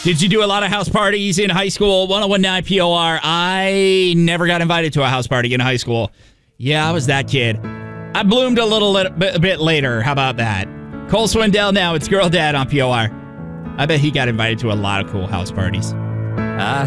Did you do a lot of house parties in high school? 1019 POR. I never got invited to a house party in high school. Yeah, I was that kid. I bloomed a bit later. How about that? Cole Swindell now. It's Girl Dad on POR. I bet he got invited to a lot of cool house parties.